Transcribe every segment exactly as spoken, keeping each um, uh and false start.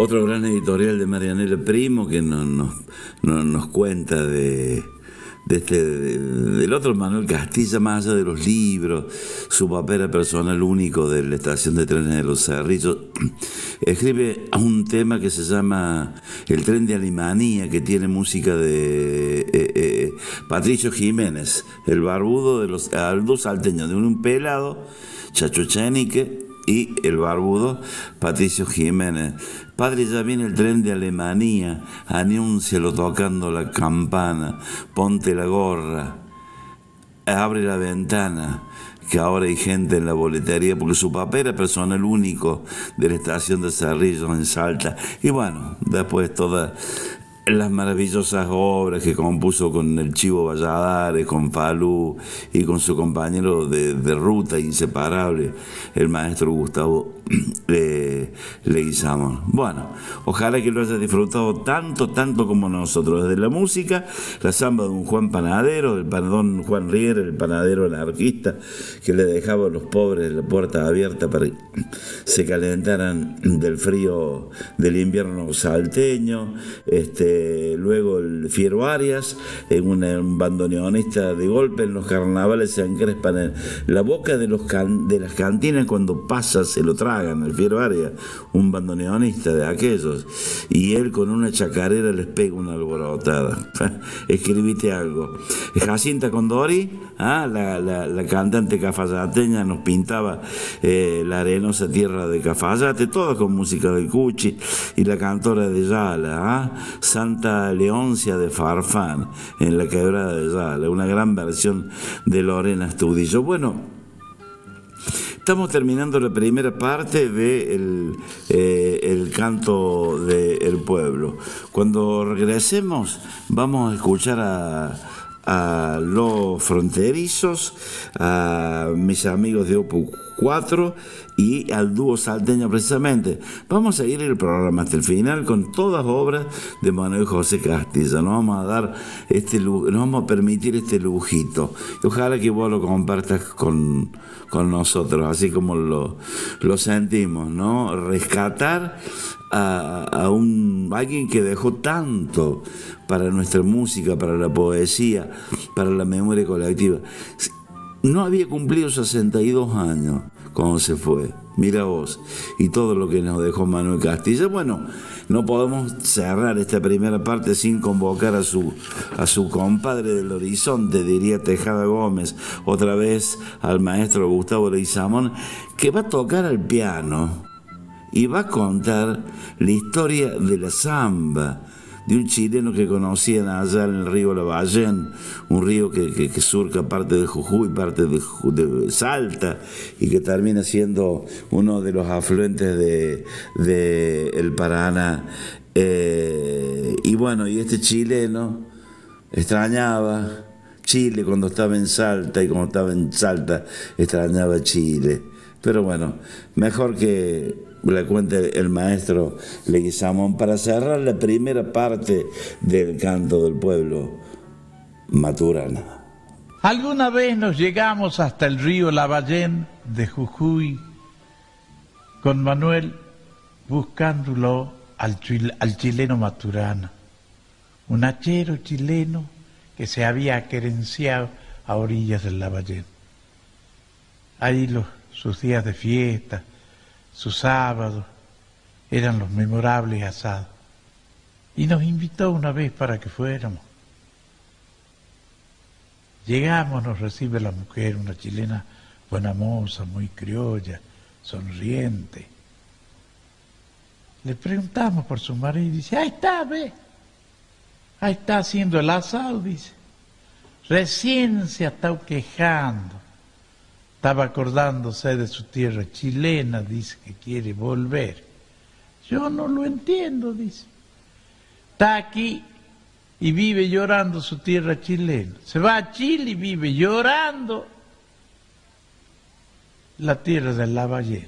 Otro gran editorial de Marianela Primo que nos, nos, nos, nos cuenta de, de este, de, del otro Manuel Castilla, más allá de los libros, su papel personal único de la estación de trenes de Los Cerrillos. Escribe un tema que se llama El tren de Alimanía, que tiene música de eh, eh, Patricio Jiménez, el barbudo de los dos salteños, de un pelado, Chacho Chenique, y el barbudo Patricio Jiménez. Padre, ya viene el tren de Alemania, anúncialo tocando la campana, ponte la gorra, abre la ventana, que ahora hay gente en la boletería, porque su papel era personal único de la estación de Cerrillos en Salta. Y bueno, después todas las maravillosas obras que compuso con el Chivo Valladares, con Falú y con su compañero de, de ruta inseparable, el maestro Gustavo eh, Leguizamón. Bueno, ojalá que lo haya disfrutado tanto, tanto como nosotros. Desde la música, la samba de un Juan Panadero, el panadón Juan Riera, el panadero anarquista, que le dejaba a los pobres la puerta abierta para que se calentaran del frío del invierno salteño. Este luego el Fiero Arias, en una, un bandoneonista de golpe en los carnavales se encrespan en la boca de, los can, de las cantinas, cuando pasa se lo tragan. El Fiero Arias, un bandoneonista de aquellos, y él con una chacarera les pega una alborotada. Escribite algo. Jacinta Condori, ¿ah? la, la, la cantante cafayateña, nos pintaba eh, la arenosa tierra de Cafayate, toda con música del Cuchi, y la cantora de Yala, ¿ah? Santa Leoncia de Farfán, en la quebrada de Yala, una gran versión de Lorena Astudillo. Bueno, estamos terminando la primera parte del de eh, el canto del pueblo. Cuando regresemos vamos a escuchar a, a los fronterizos, a mis amigos de Opus cuatro y al dúo salteño precisamente. Vamos a ir el programa hasta el final con todas obras de Manuel José Castilla. Nos vamos a dar este, nos vamos a permitir este lujito. Y ojalá que vos lo compartas con, con nosotros, así como lo, lo sentimos, ¿no? Rescatar a, a un alguien que dejó tanto para nuestra música, para la poesía, para la memoria colectiva. No había cumplido sesenta y dos años cuando se fue. Mira vos, y todo lo que nos dejó Manuel Castilla. Bueno, no podemos cerrar esta primera parte sin convocar a su, a su compadre del horizonte, diría Tejada Gómez, otra vez al maestro Gustavo Leguizamón, que va a tocar al piano y va a contar la historia de la samba, de un chileno que conocían allá en el río Lavallén, un río que, que, que surca parte de Jujuy, parte de, de Salta, y que termina siendo uno de los afluentes de, de el Paraná. Eh, y bueno, y este chileno extrañaba Chile cuando estaba en Salta, y cuando estaba en Salta extrañaba Chile. Pero bueno, mejor que la cuenta el maestro Leguizamón para cerrar la primera parte del canto del pueblo Maturana. Alguna vez nos llegamos hasta el río Lavallén de Jujuy con Manuel buscándolo al, al chileno Maturana, un hachero chileno que se había querenciado a orillas del Lavallén. Ahí los, sus días de fiesta, sus sábados, eran los memorables asados. Y nos invitó una vez para que fuéramos. Llegamos, nos recibe la mujer, una chilena buena moza, muy criolla, sonriente. Le preguntamos por su marido y dice, ahí está, ve, ahí está haciendo el asado, dice. Recién se ha estado quejando. Estaba acordándose de su tierra chilena, dice que quiere volver. Yo no lo entiendo, dice. Está aquí y vive llorando su tierra chilena. Se va a Chile y vive llorando la tierra del Lavallén.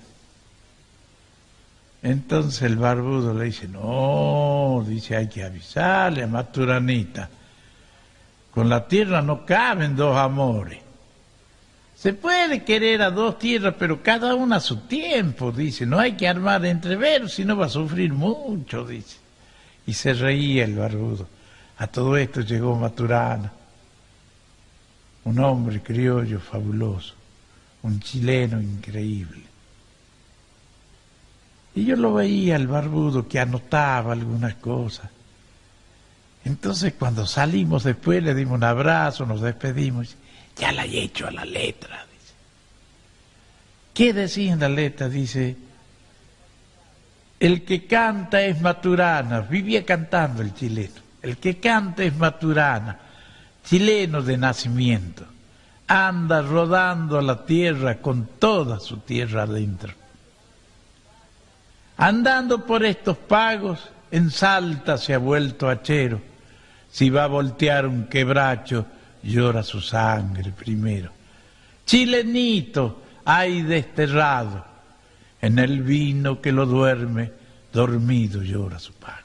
Entonces el barbudo le dice, no, dice, hay que avisarle a Maturanita. Con la tierra no caben dos amores. Se puede querer a dos tierras, pero cada una a su tiempo, dice. No hay que armar entreveros, si no va a sufrir mucho, dice. Y se reía el barbudo. A todo esto llegó Maturana, un hombre criollo fabuloso, un chileno increíble. Y yo lo veía, el barbudo, que anotaba algunas cosas. Entonces cuando salimos después le dimos un abrazo, nos despedimos. Ya la he hecho a la letra, dice. ¿Qué decía en la letra? Dice, el que canta es Maturana, vivía cantando el chileno. El que canta es Maturana, chileno de nacimiento. Anda rodando la tierra con toda su tierra adentro. Andando por estos pagos, en Salta se ha vuelto hachero. Si va a voltear un quebracho, llora su sangre primero. Chilenito hay desterrado, en el vino que lo duerme, dormido llora su padre.